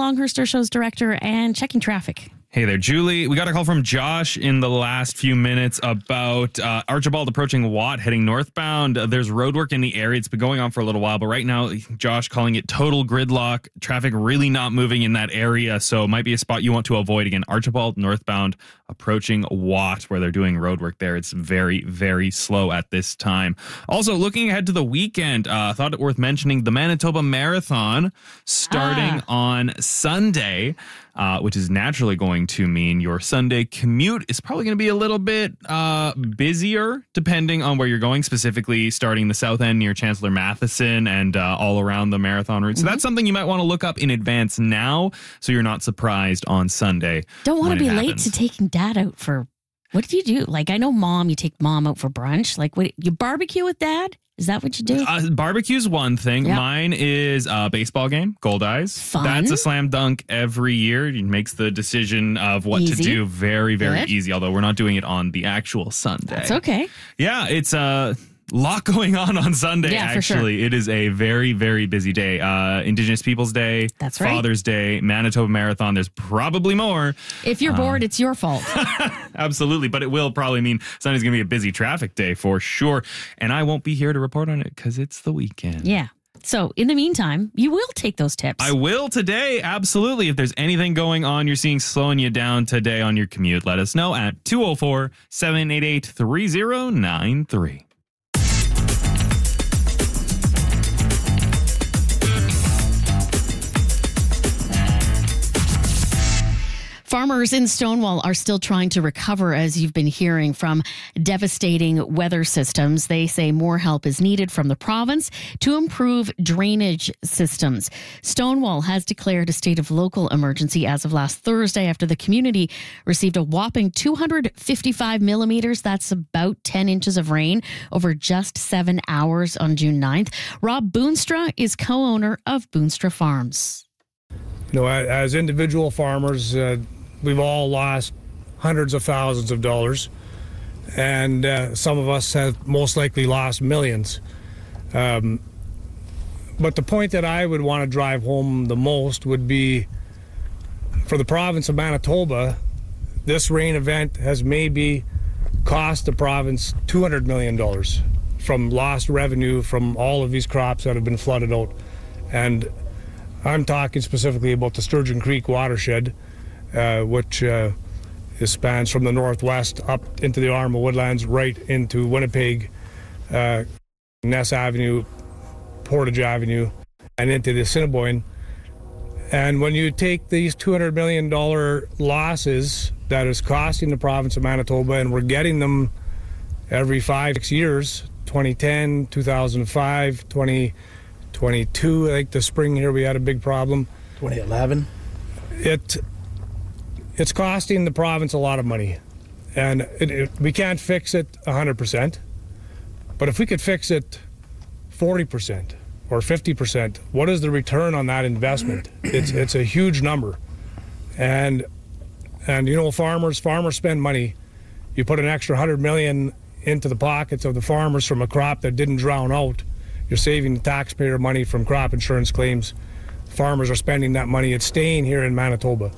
Longhurst, our show's director, and checking traffic. Hey there, Julie. We got a call from Josh in the last few minutes about Archibald approaching Watt heading northbound. There's road work in the area. It's been going on for a little while, but right now, Josh calling it total gridlock. Traffic really not moving in that area, so it might be a spot you want to avoid. Again, Archibald northbound approaching Watt, where they're doing road work there. It's very, very slow at this time. Also, looking ahead to the weekend, thought it worth mentioning the Manitoba Marathon starting on Sunday. Which is naturally going to mean your Sunday commute is probably going to be a little bit busier, depending on where you're going, specifically starting the south end near Chancellor Matheson and all around the marathon route. So that's something you might want to look up in advance now so you're not surprised on Sunday. Don't want to be late to taking dad out for... What do you do? Like, I know you take mom out for brunch. Like, what, you barbecue with dad? Is that what you do? Barbecue's one thing. Yep. Mine is a baseball game, Gold Eyes. Fun. That's a slam dunk every year. It makes the decision of what to do very, very easy, although we're not doing it on the actual Sunday. That's okay. Yeah, it's a lot going on Sunday, actually. For sure. It is a very, very busy day. Indigenous Peoples Day. That's right. Father's Day, Manitoba Marathon. There's probably more. If you're bored, it's your fault. Absolutely, but it will probably mean Sunday's going to be a busy traffic day for sure. And I won't be here to report on it because it's the weekend. Yeah. So in the meantime, you will take those tips. I will today. Absolutely. If there's anything going on you're seeing slowing you down today on your commute, let us know at 204-788-3093. Farmers in Stonewall are still trying to recover, as you've been hearing, from devastating weather systems. They say more help is needed from the province to improve drainage systems. Stonewall has declared a state of local emergency as of last Thursday after the community received a whopping 255 millimeters. That's about 10 inches of rain over just 7 hours on June 9th. Rob Boonstra is co-owner of Boonstra Farms. You know, as individual farmers, we've all lost hundreds of thousands of dollars, and some of us have most likely lost millions. But the point that I would want to drive home the most would be, for the province of Manitoba, this rain event has maybe cost the province $200 million from lost revenue from all of these crops that have been flooded out. And I'm talking specifically about the Sturgeon Creek watershed, which spans from the northwest up into the Arm of Woodlands, right into Winnipeg, Ness Avenue, Portage Avenue, and into the Assiniboine. And when you take these $200 million losses that is costing the province of Manitoba, and we're getting them every 5-6 years, 2010, 2005, 2022, I think the spring here we had a big problem. 2011. It's costing the province a lot of money, and we can't fix it 100%, but if we could fix it 40% or 50%, what is the return on that investment? It's a huge number, and you know, farmers spend money. You put an extra $100 million into the pockets of the farmers from a crop that didn't drown out. You're saving the taxpayer money from crop insurance claims. Farmers are spending that money. It's staying here in Manitoba.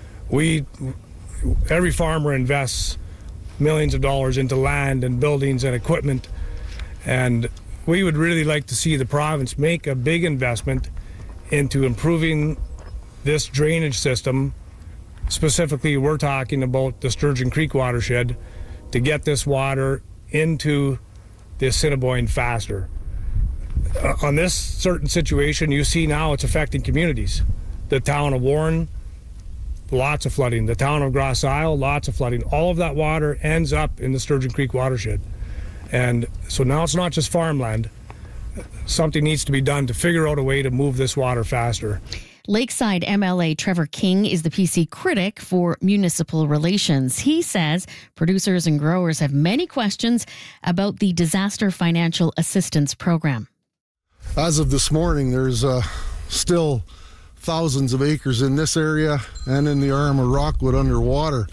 Every farmer invests millions of dollars into land and buildings and equipment, and we would really like to see the province make a big investment into improving this drainage system. Specifically, we're talking about the Sturgeon Creek watershed, to get this water into the Assiniboine faster. On this certain situation, you see now it's affecting communities. The town of Warren, lots of flooding. The town of Grosse Isle, lots of flooding. All of that water ends up in the Sturgeon Creek watershed. And so now it's not just farmland. Something needs to be done to figure out a way to move this water faster. Lakeside MLA Trevor King is the PC critic for municipal relations. He says producers and growers have many questions about the Disaster Financial Assistance Program. As of this morning, there's still thousands of acres in this area and in the Arm of Rockwood underwater.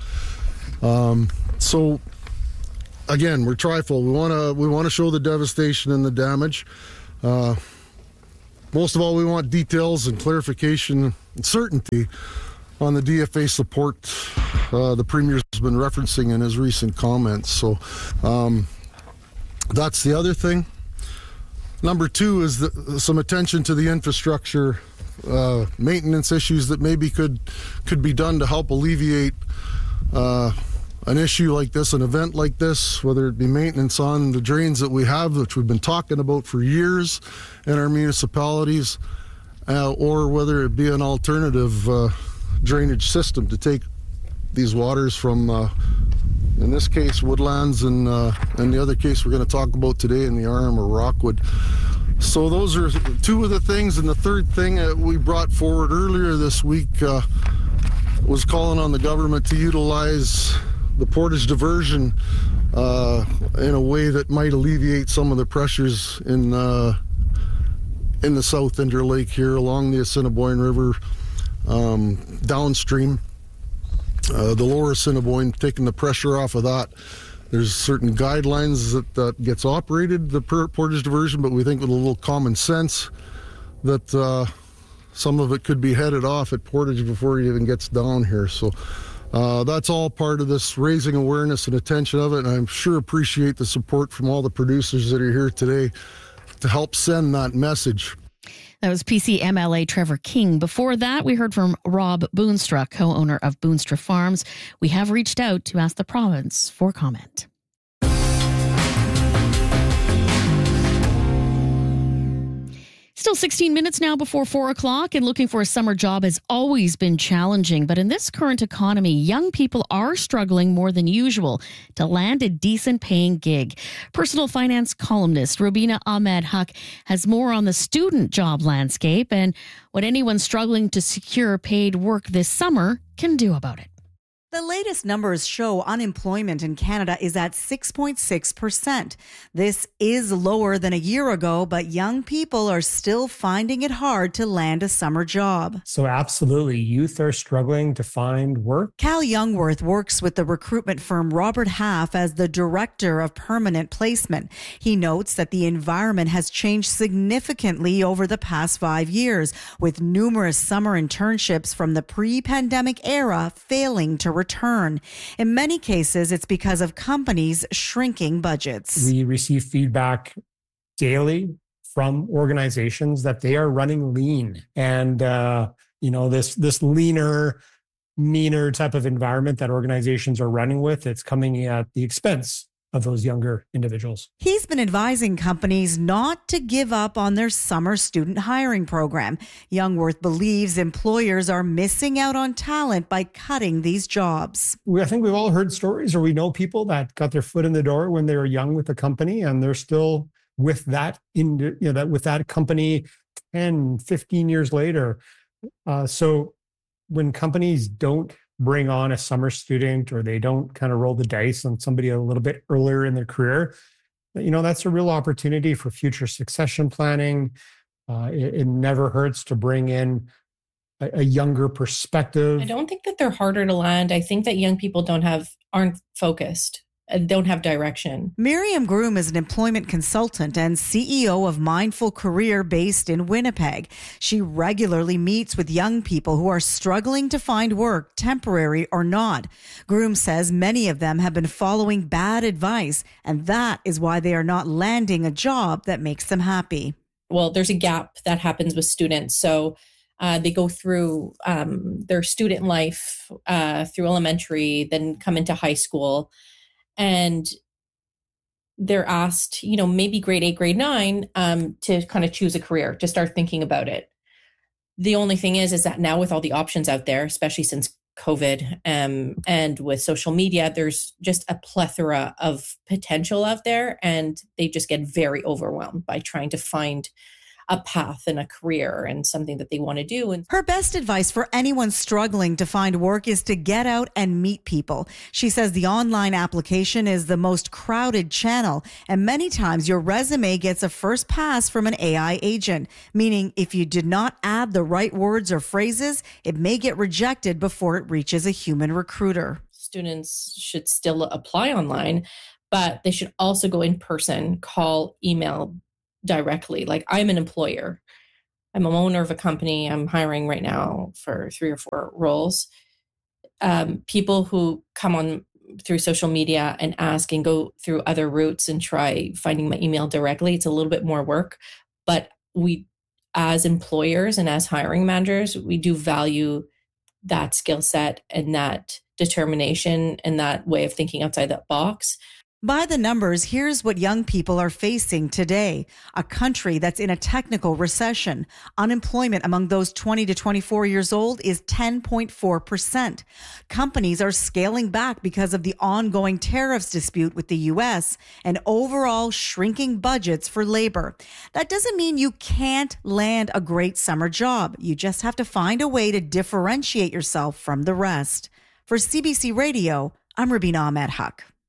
So again, we're trifle. We want to show the devastation and the damage. most of all, we want details and clarification and certainty on the DFA support the Premier's been referencing in his recent comments. So that's the other thing. Number two is some attention to the infrastructure maintenance issues that maybe could be done to help alleviate an issue like this, an event like this, whether it be maintenance on the drains that we have, which we've been talking about for years in our municipalities, or whether it be an alternative drainage system to take these waters from, in this case, Woodlands, and the other case we're going to talk about today in the Arm or Rockwood. So those are two of the things. And the third thing that we brought forward earlier this week was calling on the government to utilize the Portage diversion in a way that might alleviate some of the pressures in the South Interlake here along the Assiniboine River downstream. The lower Assiniboine, taking the pressure off of that. There's certain guidelines that gets operated, the Portage diversion, but we think with a little common sense that some of it could be headed off at Portage before it even gets down here. So that's all part of this raising awareness and attention of it, and I'm sure appreciate the support from all the producers that are here today to help send that message. That was PC MLA Trevor King. Before that, we heard from Rob Boonstra, co-owner of Boonstra Farms. We have reached out to ask the province for comment. Still 16 minutes now before 4 o'clock, and looking for a summer job has always been challenging. But in this current economy, young people are struggling more than usual to land a decent paying gig. Personal finance columnist Robina Ahmed Huck has more on the student job landscape and what anyone struggling to secure paid work this summer can do about it. The latest numbers show unemployment in Canada is at 6.6%. This is lower than a year ago, but young people are still finding it hard to land a summer job. So absolutely, youth are struggling to find work. Cal Youngworth works with the recruitment firm Robert Half as the director of permanent placement. He notes that the environment has changed significantly over the past 5 years, with numerous summer internships from the pre-pandemic era failing to return. In many cases, it's because of companies shrinking budgets. We receive feedback daily from organizations that they are running lean. And, this leaner, meaner type of environment that organizations are running with, it's coming at the expense of those younger individuals. He's been advising companies not to give up on their summer student hiring program. Youngworth believes employers are missing out on talent by cutting these jobs. I think we've all heard stories, or we know people that got their foot in the door when they were young with a company, and they're still with that with that company 10, 15 years later. So when companies don't bring on a summer student, or they don't kind of roll the dice on somebody a little bit earlier in their career, that's a real opportunity for future succession planning. It never hurts to bring in a younger perspective. I don't think that they're harder to land. I think that young people aren't focused, don't have direction. Miriam Groom is an employment consultant and CEO of Mindful Career based in Winnipeg. She regularly meets with young people who are struggling to find work, temporary or not. Groom says many of them have been following bad advice, and that is why they are not landing a job that makes them happy. Well, there's a gap that happens with students. So they go through their student life through elementary, then come into high school. And they're asked, maybe grade 8, grade 9, to kind of choose a career, to start thinking about it. The only thing is that now with all the options out there, especially since COVID and with social media, there's just a plethora of potential out there, and they just get very overwhelmed by trying to find a path and a career and something that they want to do. And her best advice for anyone struggling to find work is to get out and meet people. She says the online application is the most crowded channel, and many times your resume gets a first pass from an AI agent, meaning if you did not add the right words or phrases, it may get rejected before it reaches a human recruiter. Students should still apply online, but they should also go in person, call, email directly. Like, I'm an employer. I'm an owner of a company. I'm hiring right now for 3 or 4 roles. People who come on through social media and ask and go through other routes and try finding my email directly, it's a little bit more work. But we, as employers and as hiring managers, we do value that skill set and that determination and that way of thinking outside that box. By the numbers, here's what young people are facing today. A country that's in a technical recession. Unemployment among those 20 to 24 years old is 10.4%. Companies are scaling back because of the ongoing tariffs dispute with the U.S. and overall shrinking budgets for labor. That doesn't mean you can't land a great summer job. You just have to find a way to differentiate yourself from the rest. For CBC Radio, I'm Rubina Ahmed Huq.